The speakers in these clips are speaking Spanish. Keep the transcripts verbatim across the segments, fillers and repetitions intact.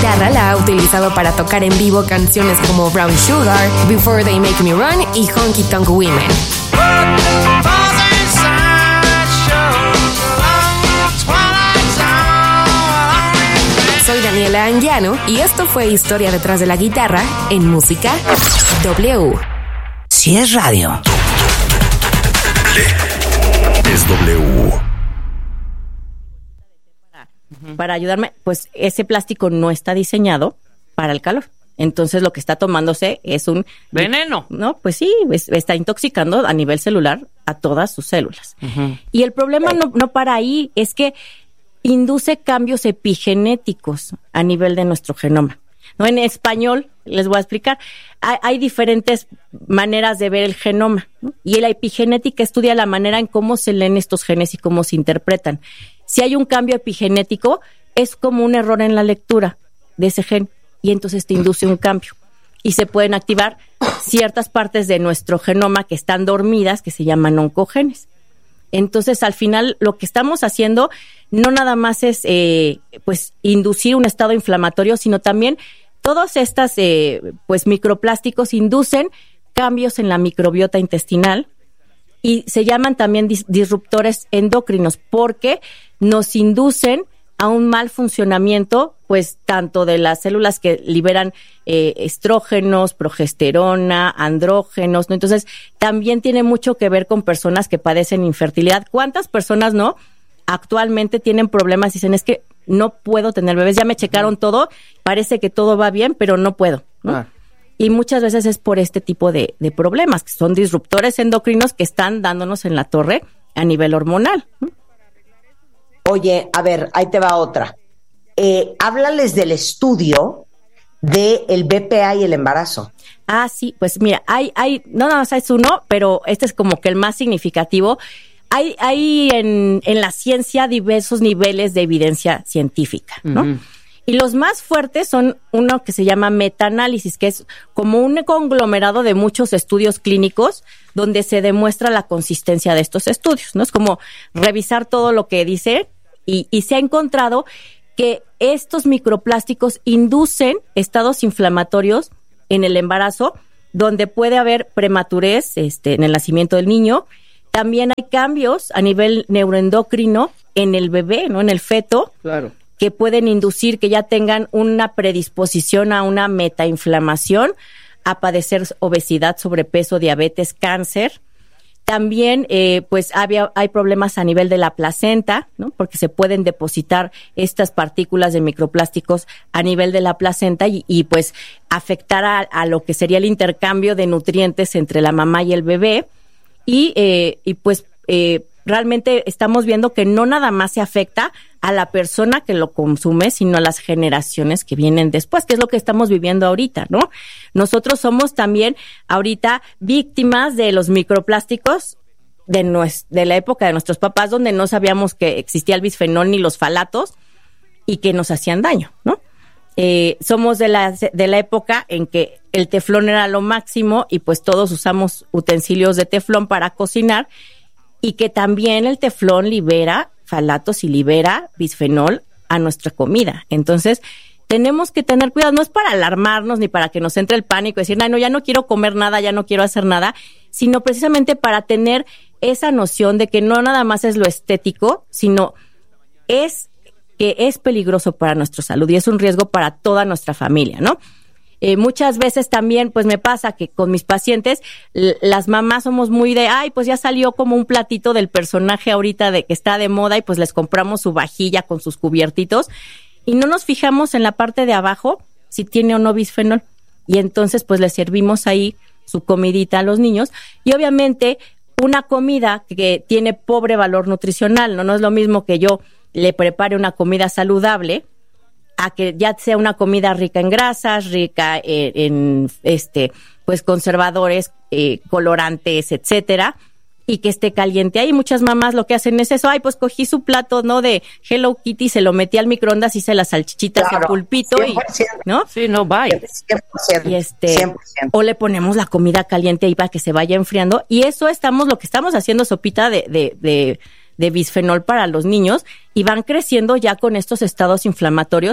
guitarra la ha utilizado para tocar en vivo canciones como Brown Sugar, Before They Make Me Run y Honky Tonk Women. Soy Daniela Anguiano y esto fue Historia detrás de la guitarra en Música W. Si es radio, es W. Para ayudarme, pues ese plástico no está diseñado para el calor. Entonces lo que está tomándose es un veneno. No, pues sí, es, está intoxicando a nivel celular a todas sus células. Uh-huh. Y el problema no, no para ahí, es que induce cambios epigenéticos a nivel de nuestro genoma. ¿No? En español, les voy a explicar, hay, hay diferentes maneras de ver el genoma, ¿no? Y la epigenética estudia la manera en cómo se leen estos genes y cómo se interpretan. Si hay un cambio epigenético, es como un error en la lectura de ese gen, y entonces te induce un cambio. Y se pueden activar ciertas partes de nuestro genoma que están dormidas, que se llaman oncogenes. Entonces, al final, lo que estamos haciendo no nada más es eh, pues inducir un estado inflamatorio, sino también todos estos eh, pues microplásticos inducen cambios en la microbiota intestinal y se llaman también dis- disruptores endocrinos porque nos inducen a un mal funcionamiento, pues tanto de las células que liberan eh, estrógenos, progesterona, andrógenos, ¿no? Entonces, también tiene mucho que ver con personas que padecen infertilidad. ¿Cuántas personas, no, actualmente tienen problemas y dicen, es que no puedo tener bebés, ya me checaron todo, parece que todo va bien, pero no puedo, ¿no? Ah. Y muchas veces es por este tipo de, de problemas, que son disruptores endocrinos que están dándonos en la torre a nivel hormonal, ¿no? Oye, a ver, ahí te va otra. Eh, háblales del estudio del B P A y el embarazo. Ah, sí, pues mira, hay, hay, no nada más es uno, pero este es como que el más significativo. Hay, hay en, en la ciencia diversos niveles de evidencia científica, ¿no? Uh-huh. Y los más fuertes son uno que se llama metaanálisis, que es como un conglomerado de muchos estudios clínicos donde se demuestra la consistencia de estos estudios, ¿no? Es como revisar todo lo que dice y, y se ha encontrado que estos microplásticos inducen estados inflamatorios en el embarazo, donde puede haber prematurez este, en el nacimiento del niño. También hay cambios a nivel neuroendocrino en el bebé, ¿no? En el feto. Claro. Que pueden inducir que ya tengan una predisposición a una metainflamación, a padecer obesidad, sobrepeso, diabetes, cáncer. También, eh, pues, había, hay problemas a nivel de la placenta, ¿no? Porque se pueden depositar estas partículas de microplásticos a nivel de la placenta y, y pues, afectar a, a lo que sería el intercambio de nutrientes entre la mamá y el bebé. Y, eh, y pues, eh, realmente estamos viendo que no nada más se afecta a la persona que lo consume, sino a las generaciones que vienen después, que es lo que estamos viviendo ahorita, ¿no? Nosotros somos también ahorita víctimas de los microplásticos de, nues- de la época de nuestros papás, donde no sabíamos que existía el bisfenol ni los falatos y que nos hacían daño, ¿no? Eh, somos de la, de la época en que el teflón era lo máximo y pues todos usamos utensilios de teflón para cocinar, y que también el teflón libera falatos y libera bisfenol a nuestra comida. Entonces, tenemos que tener cuidado. No es para alarmarnos ni para que nos entre el pánico y decir, ay, no, ya no quiero comer nada, ya no quiero hacer nada, sino precisamente para tener esa noción de que no nada más es lo estético, sino es que es peligroso para nuestra salud y es un riesgo para toda nuestra familia, ¿no? Eh, muchas veces también, pues me pasa que con mis pacientes, l- las mamás somos muy de, ay, pues ya salió como un platito del personaje ahorita de que está de moda y pues les compramos su vajilla con sus cubiertitos y no nos fijamos en la parte de abajo si tiene o no bisfenol. Y entonces pues les servimos ahí su comidita a los niños y obviamente una comida que tiene pobre valor nutricional, no, no es lo mismo que yo le prepare una comida saludable a que ya sea una comida rica en grasas, rica en, en este, pues conservadores, eh, colorantes, etcétera, y que esté caliente. Ahí muchas mamás lo que hacen es eso, ay, pues cogí su plato, ¿no? De Hello Kitty, se lo metí al microondas, hice las salchichitas claro, de pulpito cien por ciento. y, ¿no? Sí, no, bye. cien por ciento, y este, cien por ciento. o le ponemos la comida caliente ahí para que se vaya enfriando, y eso estamos, lo que estamos haciendo, sopita de, de, de, de bisfenol para los niños, y van creciendo ya con estos estados inflamatorios,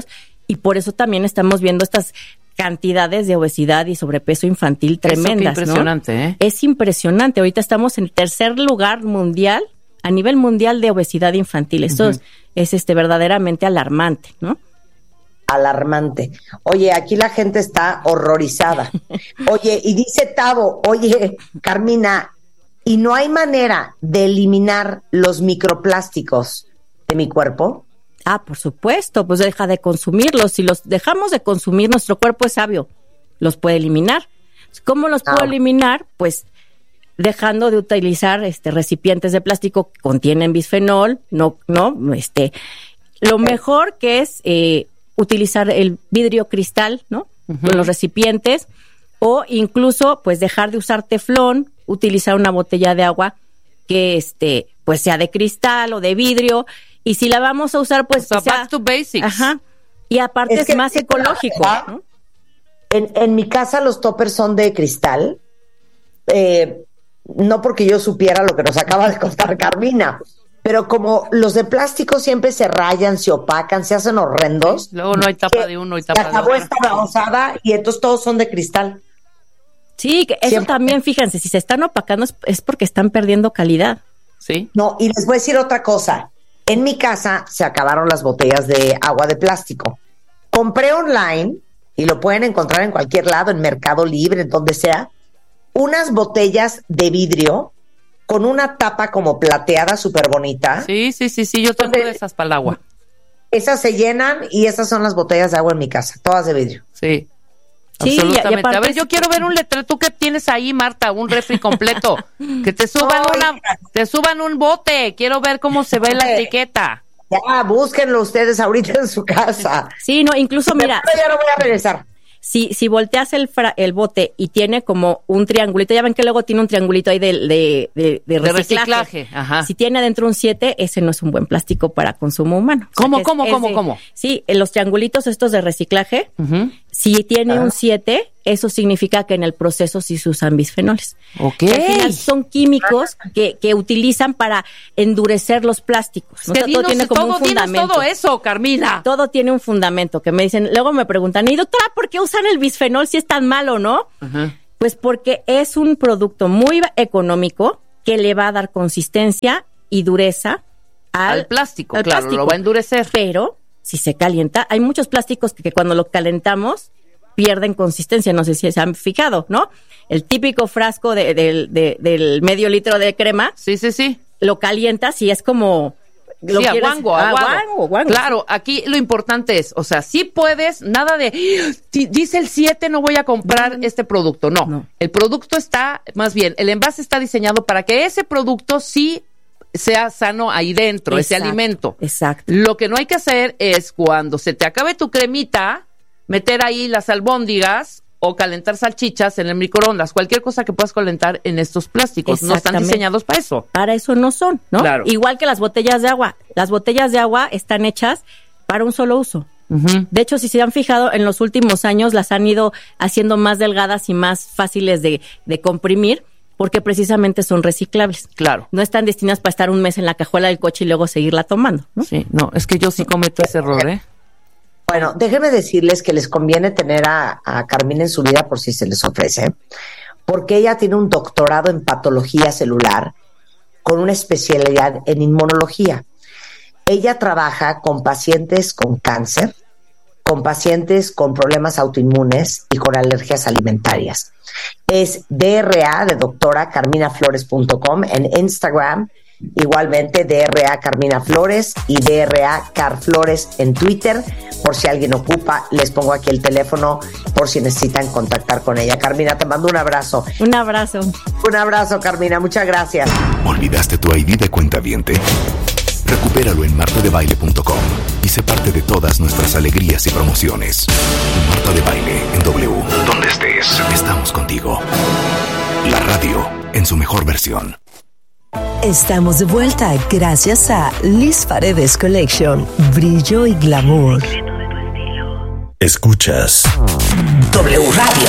y por eso también estamos viendo estas cantidades de obesidad y sobrepeso infantil tremendas, eso, qué impresionante, ¿no? ¿eh? Es impresionante. Ahorita estamos en tercer lugar mundial, a nivel mundial de obesidad infantil. Esto uh-huh. es, es este verdaderamente alarmante, ¿no? Alarmante. Oye, aquí la gente está horrorizada. Oye, y dice Tavo, oye, Carmina, ¿y no hay manera de eliminar los microplásticos de mi cuerpo? Ah, por supuesto, pues deja de consumirlos. Si los dejamos de consumir, nuestro cuerpo es sabio, los puede eliminar. ¿Cómo los puedo ah. eliminar? Pues dejando de utilizar este recipientes de plástico que contienen bisfenol, no, no, este, lo mejor que es eh, utilizar el vidrio cristal, ¿no? Uh-huh. Con los recipientes, o incluso, pues, dejar de usar teflón, utilizar una botella de agua que, este, pues, sea de cristal o de vidrio, y si la vamos a usar, pues, o sea, que sea, back to basics. Ajá, y aparte es, es que, más ecológico, ¿no? En, en mi casa los toppers son de cristal, eh, no porque yo supiera lo que nos acaba de contar Carmina, pero como los de plástico siempre se rayan, se opacan, se hacen horrendos. Luego no hay tapa de uno y tapa de otro. Acabó esta babosada y entonces todos son de cristal. Sí, que eso siempre. También, fíjense, si se están opacando es, es porque están perdiendo calidad. Sí. No, y les voy a decir otra cosa. En mi casa se acabaron las botellas de agua de plástico. Compré online, y lo pueden encontrar en cualquier lado, en Mercado Libre, en donde sea, unas botellas de vidrio con una tapa como plateada súper bonita. Sí, sí, sí, sí, yo tengo de esas para el agua. Esas se llenan y esas son las botellas de agua en mi casa, todas de vidrio. Sí, sí, absolutamente. Y, y a ver, yo quiero ver un letrero. ¿Tú qué tienes ahí, Marta? Un refri completo. Que te suban no, una, te suban un bote. Quiero ver cómo se ve la etiqueta. Ya, búsquenlo ustedes ahorita en su casa. Sí, no, incluso, mira. Pero ya no voy a regresar. Si, si volteas el fra, el bote y tiene como un triangulito, ya ven que luego tiene un triangulito ahí de, de, de, de reciclaje. De reciclaje, ajá. Si tiene adentro un siete, ese no es un buen plástico para consumo humano. ¿Cómo, o sea, cómo, es, cómo, es de, cómo? Sí, los triangulitos estos de reciclaje, uh-huh. si tiene ah. un siete, eso significa que en el proceso sí se usan bisfenoles. Ok. Que al final son químicos que, que utilizan para endurecer los plásticos. Es que ¿no? dinos, todo tiene como todo, un fundamento. todo eso, Carmina. Todo tiene un fundamento, que me dicen, luego me preguntan, ¿y doctora, por qué usan el bisfenol si es tan malo, no? Uh-huh. Pues porque es un producto muy económico que le va a dar consistencia y dureza al, al plástico, al claro, plástico. Lo va a endurecer. Pero si se calienta, hay muchos plásticos que, que cuando lo calentamos pierden consistencia, no sé si se han fijado, ¿no? El típico frasco de, de, de, del medio litro de crema. Sí, sí, sí. Lo calientas y es como... Lo sí, quieres, aguango, aguango. aguango, aguango. Claro, aquí lo importante es, o sea, sí puedes, nada de, dice el siete, no voy a comprar no, este producto. No. no, el producto está, más bien, el envase está diseñado para que ese producto sí sea sano ahí dentro, exacto, ese alimento. Exacto. Lo que no hay que hacer es cuando se te acabe tu cremita, meter ahí las albóndigas o calentar salchichas en el microondas, cualquier cosa que puedas calentar en estos plásticos. No están diseñados para eso. Para eso no son, ¿no? Claro. Igual que las botellas de agua. Las botellas de agua están hechas para un solo uso. Uh-huh. De hecho, si se han fijado, en los últimos años las han ido haciendo más delgadas y más fáciles de, de comprimir, porque precisamente son reciclables. Claro. No están destinadas para estar un mes en la cajuela del coche y luego seguirla tomando, ¿no? Sí, no, es que yo sí cometo ese error, ¿eh? Bueno, déjenme decirles que les conviene tener a, a Carmina en su vida por si se les ofrece, porque ella tiene un doctorado en patología celular con una especialidad en inmunología. Ella trabaja con pacientes con cáncer, con pacientes con problemas autoinmunes y con alergias alimentarias. Es D R A de doctora carmina flores punto com en Instagram, igualmente D R A Carmina Flores y D R A Carflores en Twitter, por si alguien ocupa, les pongo aquí el teléfono por si necesitan contactar con ella. Carmina, te mando un abrazo. Un abrazo. Un abrazo, Carmina, muchas gracias. ¿Olvidaste tu I D de cuentaviente? Recupéralo en marta de baile punto com y sé parte de todas nuestras alegrías y promociones. Marta de Baile en W. Donde estés, estamos contigo. La radio en su mejor versión. Estamos de vuelta gracias a Liz Paredes Collection, brillo y glamour. Escuchas W Radio.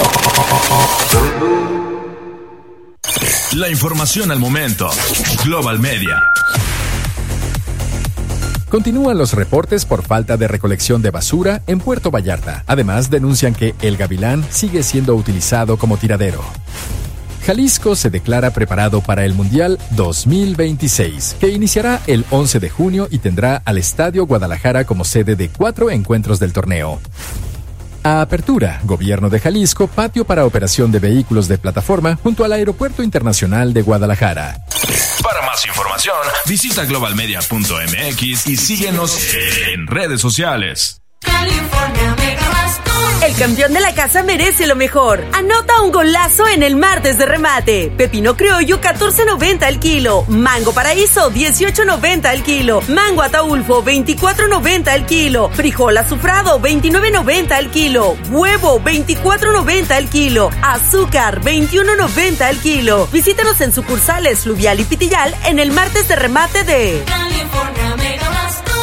La información al momento. Global Media. Continúan los reportes por falta de recolección de basura en Puerto Vallarta. Además, denuncian que el Gavilán sigue siendo utilizado como tiradero. Jalisco se declara preparado para el Mundial dos mil veintiséis, que iniciará el once de junio y tendrá al Estadio Guadalajara como sede de cuatro encuentros del torneo. A apertura, Gobierno de Jalisco, patio para operación de vehículos de plataforma junto al Aeropuerto Internacional de Guadalajara. Para más información, visita global media punto m x y síguenos en redes sociales. California Mega Bastón. El campeón de la casa merece lo mejor. Anota un golazo en el martes de remate. Pepino criollo catorce noventa el kilo. Mango paraíso dieciocho noventa el kilo. Mango ataulfo veinticuatro noventa el kilo. Frijol azufrado veintinueve noventa el kilo. Huevo veinticuatro noventa el kilo. Azúcar veintiuno noventa el kilo. Visítanos en sucursales Fluvial y Pitillal en el martes de remate de California Mega Bastón.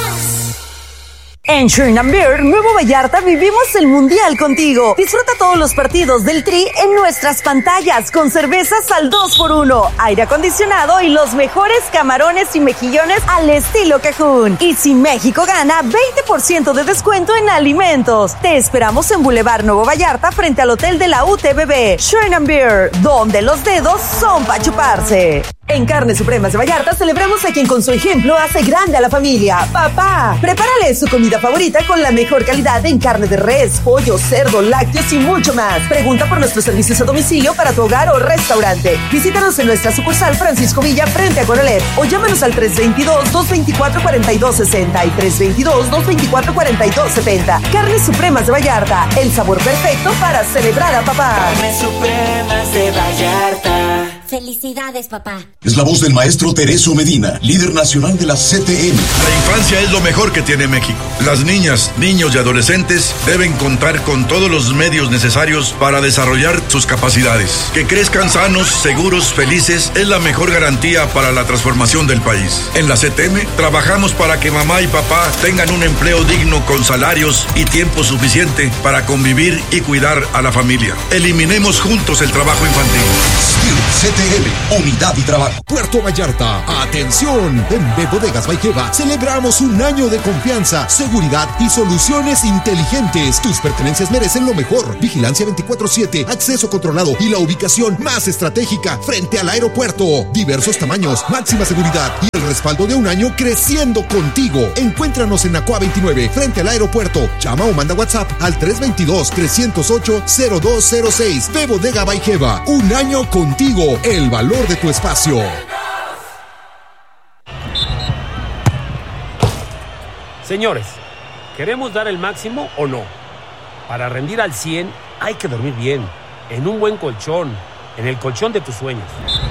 En Sherman Beer, Nuevo Vallarta, vivimos el Mundial contigo. Disfruta todos los partidos del Tri en nuestras pantallas con cervezas al dos por uno, aire acondicionado y los mejores camarones y mejillones al estilo Cajún. Y si México gana, veinte por ciento de descuento en alimentos. Te esperamos en Boulevard Nuevo Vallarta frente al Hotel de la U T B B. Sherman Beer, donde los dedos son para chuparse. En Carnes Supremas de Vallarta celebramos a quien con su ejemplo hace grande a la familia. Papá, prepárale su comida favorita con la mejor calidad en carne de res, pollo, cerdo, lácteos y mucho más. Pregunta por nuestros servicios a domicilio para tu hogar o restaurante. Visítanos en nuestra sucursal Francisco Villa frente a Conolet o llámanos al tres veintidós, dos veinticuatro, cuarenta y dos sesenta y tres veintidós, dos veinticuatro, cuarenta y dos setenta. Carnes Supremas de Vallarta, el sabor perfecto para celebrar a papá. Carnes Supremas de Vallarta. Felicidades, papá. Es la voz del maestro Tereso Medina, líder nacional de la C T M. La infancia es lo mejor que tiene México. Las niñas, niños y adolescentes deben contar con todos los medios necesarios para desarrollar sus capacidades. Que crezcan sanos, seguros, felices es la mejor garantía para la transformación del país. En la C T M trabajamos para que mamá y papá tengan un empleo digno con salarios y tiempo suficiente para convivir y cuidar a la familia. Eliminemos juntos el trabajo infantil. C T M, Unidad y Trabajo. Puerto Vallarta, atención. En B Bodegas Baikeva celebramos un año de confianza, seguridad y soluciones inteligentes. Tus pertenencias merecen lo mejor. Vigilancia veinticuatro siete, acceso controlado y la ubicación más estratégica frente al aeropuerto. Diversos tamaños, máxima seguridad y el respaldo de un año creciendo contigo. Encuéntranos en Acua veintinueve frente al aeropuerto. Llama o manda WhatsApp al tres veintidós, trescientos ocho, cero dos cero seis. B Bodega Baikeva, un año contigo. El valor de tu espacio. Señores, ¿queremos dar el máximo o no? Para rendir al cien hay que dormir bien, en un buen colchón, en el colchón de tus sueños.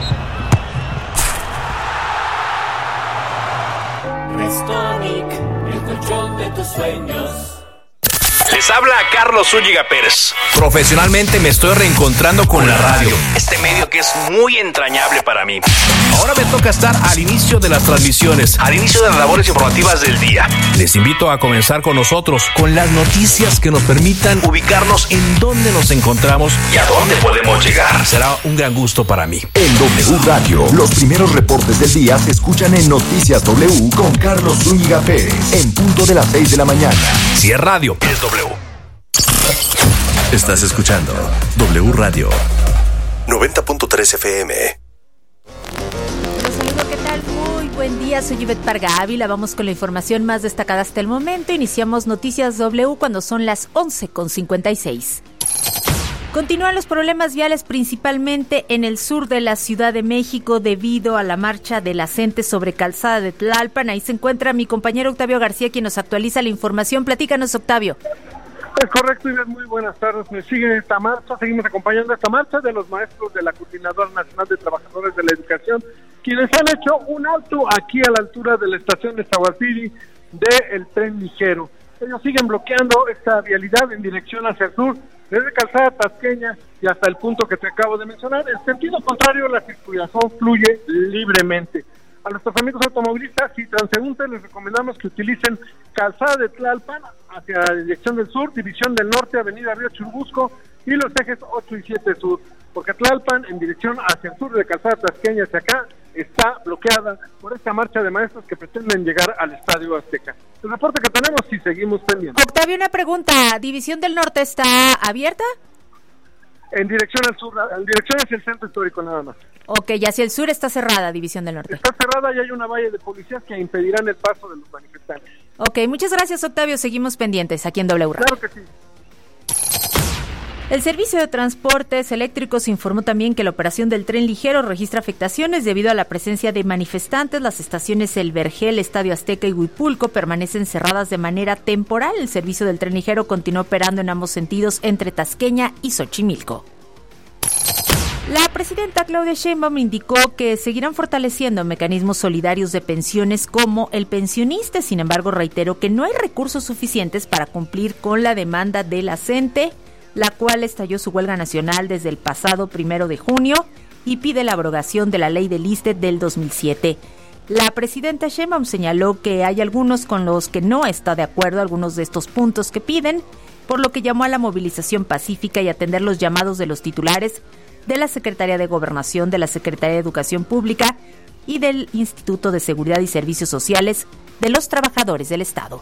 Restonic, el colchón de tus sueños. Les habla Carlos Zúñiga Pérez. Profesionalmente me estoy reencontrando con la radio, este medio que es muy entrañable para mí. Ahora me toca estar al inicio de las transmisiones, al inicio de las labores informativas del día. Les invito a comenzar con nosotros, con las noticias que nos permitan ubicarnos en dónde nos encontramos y a dónde podemos llegar. Será un gran gusto para mí. En W Radio, los primeros reportes del día se escuchan en Noticias W con Carlos Zúñiga Pérez, en punto de las seis de la mañana. Si es radio, es W. Estás escuchando W Radio noventa punto tres F M. Los saludo, ¿qué tal? Muy buen día, soy Ivette Parga Ávila. Vamos con la información más destacada hasta el momento. Iniciamos Noticias W cuando son las once con cincuenta y seis. Continúan los problemas viales principalmente en el sur de la Ciudad de México debido a la marcha de la gente sobre Calzada de Tlalpan. Ahí se encuentra mi compañero Octavio García, quien nos actualiza la información. Platícanos, Octavio. Es correcto, Ivette, muy buenas tardes. Me sigue esta marcha, seguimos acompañando esta marcha de los maestros de la Coordinadora Nacional de Trabajadores de la Educación, quienes han hecho un alto aquí a la altura de la estación de Zaguapiri del tren ligero. Ellos siguen bloqueando esta vialidad en dirección hacia el sur, desde Calzada Tasqueña y hasta el punto que te acabo de mencionar. En sentido contrario, la circulación fluye libremente. A nuestros amigos automovilistas y transeúntes les recomendamos que utilicen Calzada de Tlalpan hacia la dirección del sur, División del Norte, Avenida Río Churubusco y los ejes ocho y siete sur, porque Tlalpan en dirección hacia el sur de Calzada Tasqueña hacia acá está bloqueada por esta marcha de maestros que pretenden llegar al Estadio Azteca. El reporte que tenemos y seguimos pendientes. Octavio, una pregunta. ¿División del Norte está abierta? En dirección al sur, en dirección hacia el centro histórico nada más. Ok, y hacia el sur está cerrada División del Norte. Está cerrada y hay una valla de policías que impedirán el paso de los manifestantes. Ok, muchas gracias, Octavio. Seguimos pendientes aquí en W Radio. Claro que sí. El Servicio de Transportes Eléctricos informó también que la operación del tren ligero registra afectaciones debido a la presencia de manifestantes. Las estaciones El Vergel, Estadio Azteca y Huipulco permanecen cerradas de manera temporal. El servicio del tren ligero continúa operando en ambos sentidos entre Tasqueña y Xochimilco. La presidenta Claudia Sheinbaum indicó que seguirán fortaleciendo mecanismos solidarios de pensiones como el pensionista. Sin embargo, reiteró que no hay recursos suficientes para cumplir con la demanda de la CENTE, la cual estalló su huelga nacional desde el pasado primero de junio y pide la abrogación de la ley del ISSSTE del dos mil siete. La presidenta Sheinbaum señaló que hay algunos con los que no está de acuerdo, algunos de estos puntos que piden, por lo que llamó a la movilización pacífica y atender los llamados de los titulares de la Secretaría de Gobernación, de la Secretaría de Educación Pública y del Instituto de Seguridad y Servicios Sociales de los Trabajadores del Estado.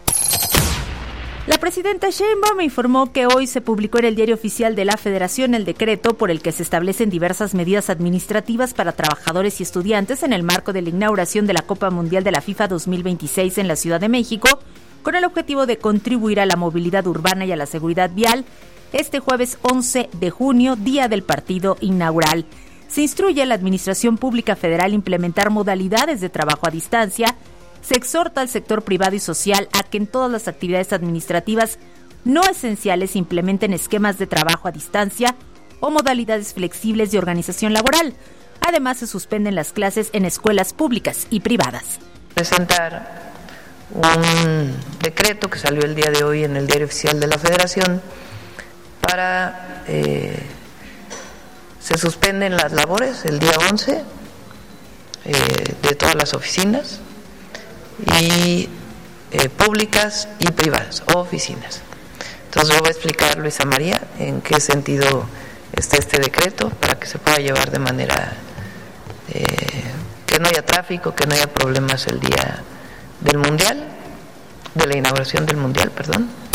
La presidenta Sheinbaum informó que hoy se publicó en el Diario Oficial de la Federación el decreto por el que se establecen diversas medidas administrativas para trabajadores y estudiantes en el marco de la inauguración de la Copa Mundial de la FIFA dos mil veintiséis en la Ciudad de México, con el objetivo de contribuir a la movilidad urbana y a la seguridad vial este jueves once de junio, día del partido inaugural. Se instruye a la Administración Pública Federal a implementar modalidades de trabajo a distancia. Se exhorta al sector privado y social a que en todas las actividades administrativas no esenciales implementen esquemas de trabajo a distancia o modalidades flexibles de organización laboral. Además, se suspenden las clases en escuelas públicas y privadas. Presentar un decreto que salió el día de hoy en el Diario Oficial de la Federación para eh, se suspenden las labores el día once eh, de todas las oficinas y eh, públicas y privadas, o oficinas. Entonces yo voy a explicar, Luisa María, en qué sentido está este decreto para que se pueda llevar de manera eh, que no haya tráfico, que no haya problemas el día del Mundial, de la inauguración del Mundial, perdón.